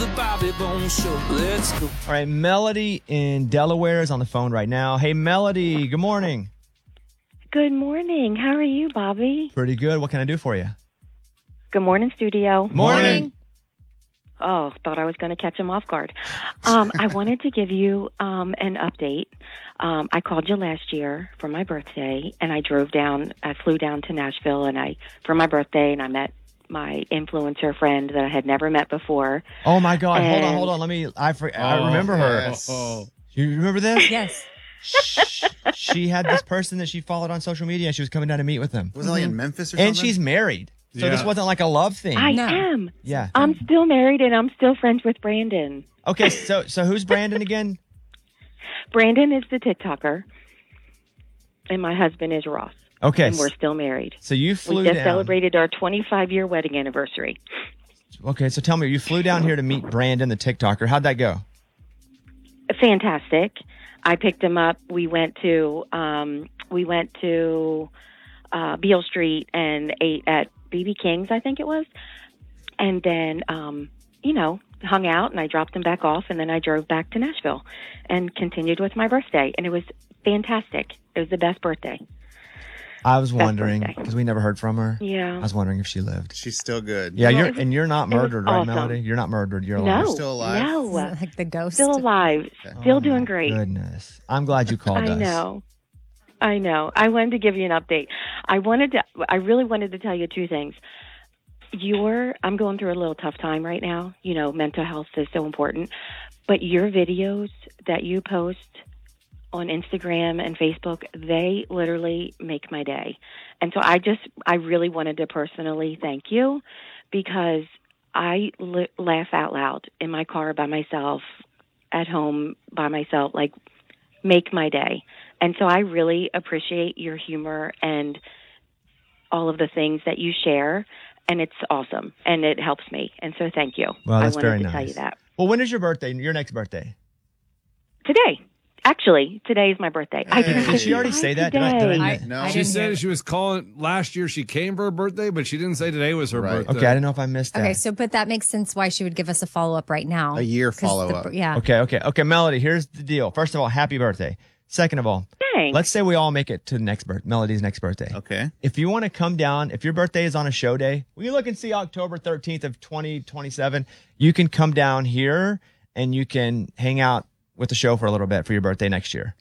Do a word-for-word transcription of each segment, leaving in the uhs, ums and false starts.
the Bobby Bones Show. Let's go. All right, Melody in Delaware is on the phone right now. Hey, Melody, good morning. Good morning. How are you, Bobby? Pretty good. What can I do for you? Good morning, studio. Morning. Oh, thought I was going to catch him off guard. Um, I wanted to give you um, an update. Um, I called you last year for my birthday, and I drove down. I flew down to Nashville, and I for my birthday, and I met my influencer friend that I had never met before. Oh my God! And hold on, hold on. Let me. I for, I remember her. yes. Oh. You remember this? Yes. She, she had this person that she followed on social media, and she was coming down to meet with them. Was it like in Memphis or something? And she's married, so this Yeah. wasn't like a love thing. I No. am. yeah. I'm still married, and I'm still friends with Brandon. Okay. So so who's Brandon again? Brandon is the TikToker, and my husband is Ross. Okay. And we're still married. So you flew We just down. celebrated our twenty-five-year wedding anniversary. Okay. So tell me, you flew down here to meet Brandon, the TikToker. How'd that go? Fantastic. I picked him up. We went to um, we went to uh, Beale Street and ate at B B King's, I think it was, and then um, you know hung out. And I dropped him back off, and then I drove back to Nashville and continued with my birthday. And it was fantastic. It was the best birthday. I was Best wondering birthday. because we never heard from her. Yeah. I was wondering if she lived. She's still good. Yeah, Well, you're it was- and you're not it was murdered, right, awesome. Melody? You're not murdered. You're No, alive. still alive? no, Like the ghost. still alive, still Oh, doing my great. Goodness, I'm glad you called I us. know. I know. I wanted to give you an update. I wanted to, I really wanted to tell you two things. Your, I'm going through a little tough time right now. You know, mental health is so important. But your videos that you post on Instagram and Facebook, they literally make my day. And so I just, I really wanted to personally thank you because I li- laugh out loud in my car by myself, at home by myself, like make my day. And so I really appreciate your humor and all of the things that you share. And it's awesome. And it helps me. And so thank you. Well, that's I wanted very to nice. tell you that. Well, when is your birthday? Your next birthday? Today. Actually, today is my birthday. I Hey. didn't Did she already say that? Did I- did I- I, No. I She She didn't hear said it. she was calling last year. She came for her birthday, but she didn't say today was her Right. birthday. Okay, I didn't know if I missed that. Okay, so but that makes sense why she would give us a follow up right now. A year 'Cause the- follow-up. Yeah. Okay, okay, okay, Melody. Here's the deal. First of all, happy birthday. Second of all, Thanks. let's say we all make it to the next birth, Melody's next birthday. Okay. If you want to come down, if your birthday is on a show day, will you look and see October thirteenth of twenty twenty-seven? You can come down here and you can hang out with the show for a little bit for your birthday next year.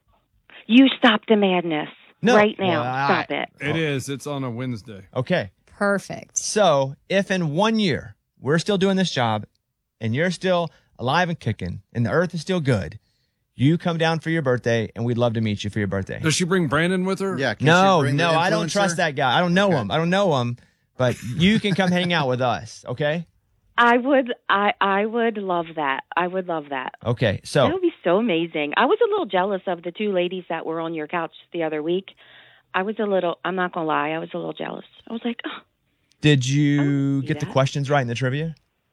You stop the madness No. right now. Well, I- Stop it. It is. It's on a Wednesday. Okay. Perfect. So if in one year we're still doing this job and you're still alive and kicking and the earth is still good, you come down for your birthday and we'd love to meet you for your birthday. Does she bring Brandon with her? Yeah. Can No, she bring the no, I don't influencer? trust that guy. I don't know Okay. him. I don't know him, but you can come hang out with us. Okay. I would I I would love that. I would love that. Okay. That So would be so amazing. I was a little jealous of the two ladies that were on your couch the other week. I was a little I'm not going to lie. I was a little jealous. I was like, oh. did you do get the that. questions right in the trivia?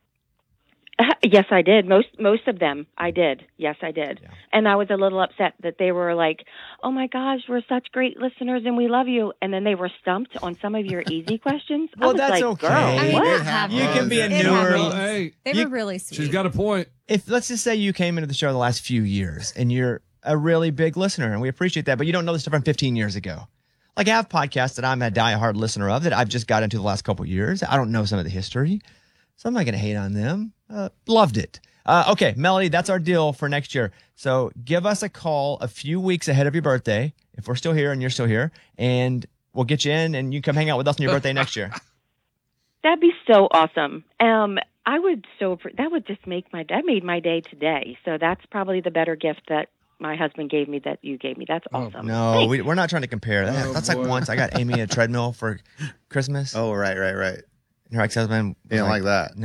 Yes, I did. Most most of them, I did. Yes, I did. Yeah. And I was a little upset that they were like, "Oh my gosh, we're such great listeners and we love you." And then they were stumped on some of your easy questions. I Well, was that's like, okay. Girl, I mean, what? it It happens. You can be a It newer. happens. Well, hey, They You- were really sweet. she's got a point. If let's just say you came into the show the last few years and you're a really big listener and we appreciate that, but you don't know the stuff from fifteen years ago. Like I have podcasts that I'm a diehard listener of that I've just got into the last couple of years. I don't know some of the history, so I'm not going to hate on them. Uh, loved it. Uh, okay, Melody, that's our deal for next year. So give us a call a few weeks ahead of your birthday if we're still here and you're still here, and we'll get you in and you can come hang out with us on your birthday next year. That'd be so awesome. Um, I would so that would just make my that made my day today. So that's probably the better gift that my husband gave me that you gave me. That's awesome. No, we, we're not trying to compare. That, Oh, that's boy. like once I got Amy a treadmill for Christmas. Oh, right, right, right. And her ex-husband was You don't like that.